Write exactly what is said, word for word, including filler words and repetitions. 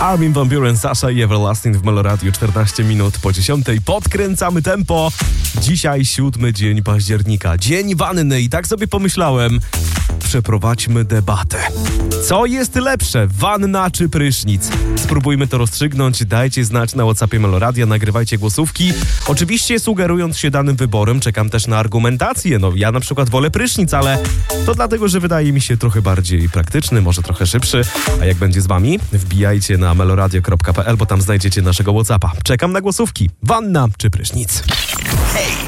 Armin van Buuren, Sasha i Everlasting w Meloradiu. czternaście minut po dziesiątej. Podkręcamy tempo. Dzisiaj siódmy dzień października. Dzień wanny i tak sobie pomyślałem, przeprowadźmy debatę. Co jest lepsze, wanna czy prysznic? Spróbujmy to rozstrzygnąć. Dajcie znać na WhatsAppie Meloradia, nagrywajcie głosówki. Oczywiście sugerując się danym wyborem, czekam też na argumentację. No ja na przykład wolę prysznic, ale to dlatego, że wydaje mi się trochę bardziej praktyczny, może trochę szybszy. A jak będzie z wami? Wbijajcie na meloradio kropka p l, bo tam znajdziecie naszego WhatsAppa. Czekam na głosówki. Wanna czy prysznic? Hej,